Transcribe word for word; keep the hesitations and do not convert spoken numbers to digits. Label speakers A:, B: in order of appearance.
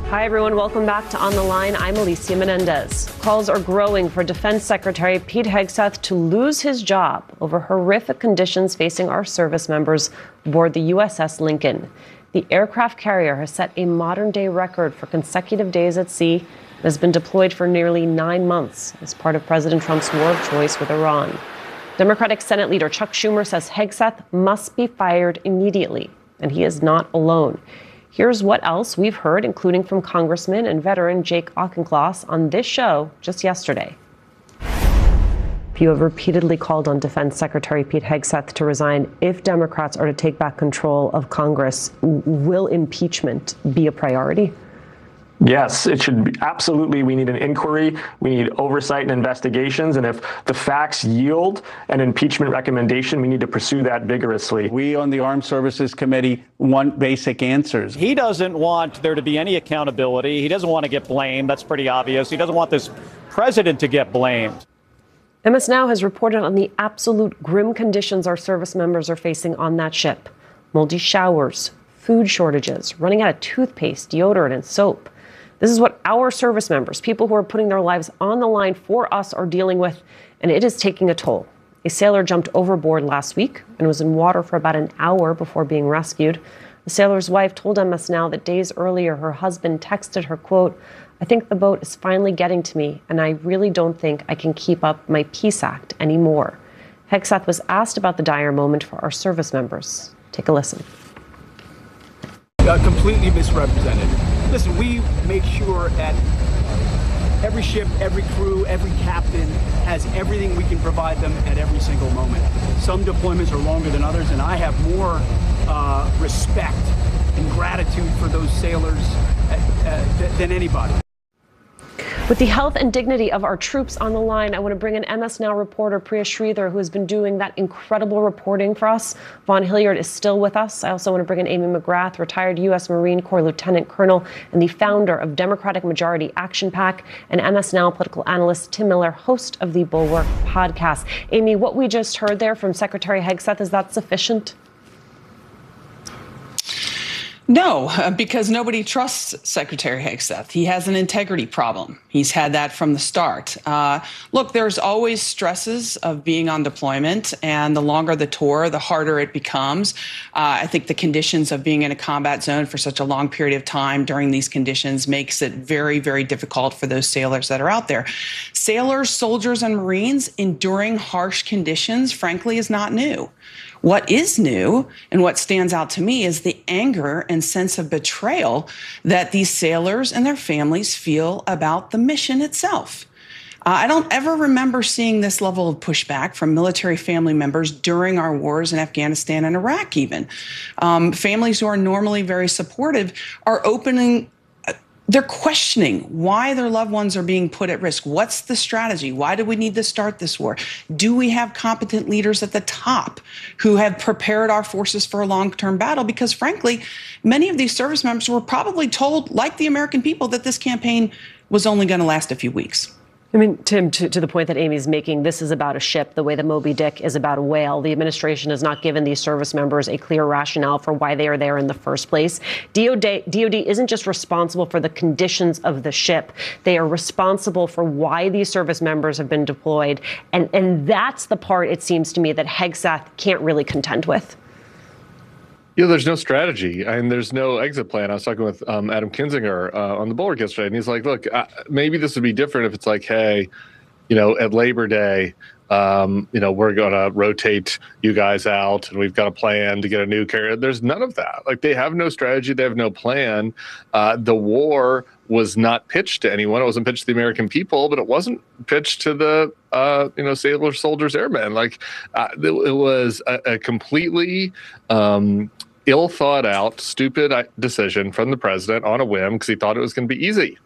A: Hi, everyone. Welcome back to On the Line. I'm Alicia Menendez. Calls are growing for Defense Secretary Pete Hegseth to lose his job over horrific conditions facing our service members aboard the U S S Lincoln. The aircraft carrier has set a modern-day record for consecutive days at sea and has been deployed for nearly nine months as part of President Trump's war of choice with Iran. Democratic Senate Leader Chuck Schumer says Hegseth must be fired immediately, and he is not alone. Here's what else we've heard, including from Congressman and veteran Jake Auchincloss on this show just yesterday. You have repeatedly called on Defense Secretary Pete Hegseth to resign if Democrats are to take back control of Congress. Will impeachment be a priority?
B: Yes, it should be. Absolutely. We need an inquiry. We need oversight and investigations. And if the facts yield an impeachment recommendation, we need to pursue that vigorously.
C: We on the Armed Services Committee want basic answers.
D: He doesn't want there to be any accountability. He doesn't want to get blamed. That's pretty obvious. He doesn't want this president to get blamed.
A: M S Now has reported on the absolute grim conditions our service members are facing on that ship. Moldy showers, food shortages, running out of toothpaste, deodorant, and soap. This is what our service members, people who are putting their lives on the line for us, are dealing with, and it is taking a toll. A sailor jumped overboard last week and was in water for about an hour before being rescued. The sailor's wife told M S Now that days earlier her husband texted her, quote, "I think the boat is finally getting to me, and I really don't think I can keep up my Peace Act anymore." Hegseth was asked about the dire moment for our service members. Take a listen.
E: Uh, completely misrepresented. Listen, we make sure that every ship, every crew, every captain has everything we can provide them at every single moment. Some deployments are longer than others, and I have more uh, respect and gratitude for those sailors uh, uh, than anybody.
A: With the health and dignity of our troops on the line, I want to bring in M S Now reporter Priya Sridhar, who has been doing that incredible reporting for us. Vaughn Hilliard is still with us. I also want to bring in Amy McGrath, retired U S Marine Corps Lieutenant Colonel and the founder of Democratic Majority Action PAC, and M S Now political analyst Tim Miller, host of the Bulwark podcast. Amy, what we just heard there from Secretary Hegseth, is that sufficient?
F: No, because nobody trusts Secretary Hegseth. He has an integrity problem. He's had that from the start. Uh, look, there's always stresses of being on deployment, and the longer the tour, the harder it becomes. Uh, I think the conditions of being in a combat zone for such a long period of time during these conditions makes it very, very difficult for those sailors that are out there. Sailors, soldiers, and Marines enduring harsh conditions, frankly, is not new. What is new and what stands out to me is the anger and sense of betrayal that these sailors and their families feel about the mission itself. Uh, I don't ever remember seeing this level of pushback from military family members during our wars in Afghanistan and Iraq even. Um, families who are normally very supportive are opening They're questioning why their loved ones are being put at risk. What's the strategy? Why do we need to start this war? Do we have competent leaders at the top who have prepared our forces for a long-term battle? Because frankly, many of these service members were probably told, like the American people, that this campaign was only going to last a few weeks.
A: I mean, Tim, to, to the point that Amy's making, this is about a ship the way that Moby Dick is about a whale. The administration has not given these service members a clear rationale for why they are there in the first place. D O D, D O D isn't just responsible for the conditions of the ship. They are responsible for why these service members have been deployed. And, and that's the part, it seems to me, that Hegseth can't really contend with.
G: You know, there's no strategy and there's no exit plan. I was talking with um, Adam Kinzinger uh, on the Bulwark yesterday, and he's like, look, uh, maybe this would be different if it's like, hey, you know, at Labor Day, um, you know, we're going to rotate you guys out and we've got a plan to get a new carrier. There's none of that. Like, they have no strategy. They have no plan. Uh, the war was not pitched to anyone. It wasn't pitched to the American people, but it wasn't pitched to the, uh, you know, sailors, soldiers, airmen. Like, uh, it, it was a, a completely um, ill thought out, stupid decision from the president on a whim because he thought it was going to be easy.